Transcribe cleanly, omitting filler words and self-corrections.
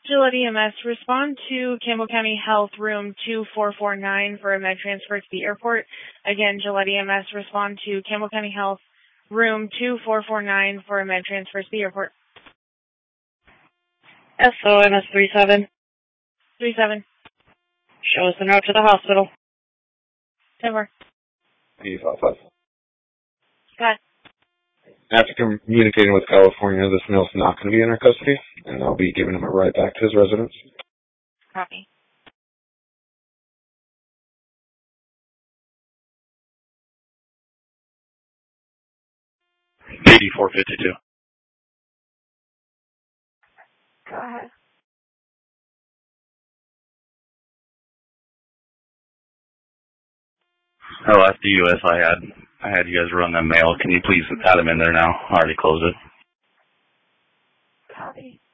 Gillette EMS, respond to Campbell County Health Room 2449 for a med transfer to the airport. Again, Gillette EMS, respond to Campbell County Health Room 2449 for a med transfer to the airport. SOMS 37. 37. Show us the route to the hospital. 10-4. 85. Got it. After communicating with California, this male's not going to be in our custody, and I'll be giving him a ride back to his residence. Copy. $84.52. Go ahead. Oh, after US, I had you guys run that mail. Can you please add him in there now? I already closed it. Copy.